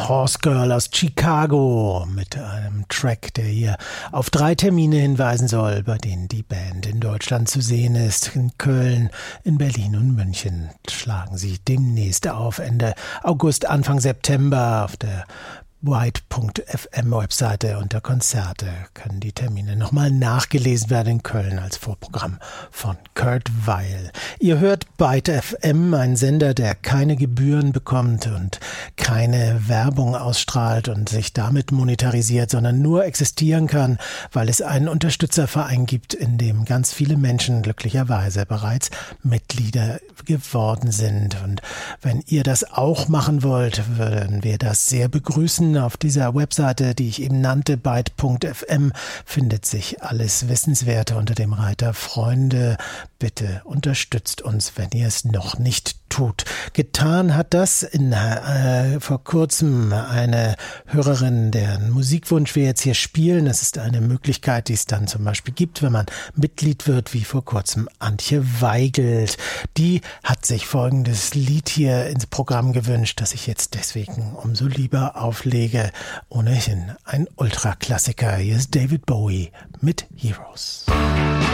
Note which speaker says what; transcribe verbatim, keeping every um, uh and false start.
Speaker 1: Horse Girl aus Chicago mit einem Track, der hier auf drei Termine hinweisen soll, bei denen die Band in Deutschland zu sehen ist. In Köln, in Berlin und München schlagen sie demnächst auf, Ende August, Anfang September auf der White Punkt F M Webseite unter Konzerte können die Termine nochmal nachgelesen werden in Köln als Vorprogramm von Kurt Weil. Ihr hört Byte F M, ein Sender, der keine Gebühren bekommt und keine Werbung ausstrahlt und sich damit monetarisiert, sondern nur existieren kann, weil es einen Unterstützerverein gibt, in dem ganz viele Menschen glücklicherweise bereits Mitglieder geworden sind. Und wenn ihr das auch machen wollt, würden wir das sehr begrüßen. Auf dieser Webseite, die ich eben nannte, byte Punkt F M, findet sich alles Wissenswerte unter dem Reiter Freunde. Bitte unterstützt uns, wenn ihr es noch nicht tut. Getan hat das in, äh, vor kurzem eine Hörerin, deren Musikwunsch wir jetzt hier spielen. Das ist eine Möglichkeit, die es dann zum Beispiel gibt, wenn man Mitglied wird, wie vor kurzem Antje Weigelt. Die hat sich folgendes Lied hier ins Programm gewünscht, das ich jetzt deswegen umso lieber auflege. Ohnehin ein Ultraklassiker. Hier ist David Bowie mit Heroes.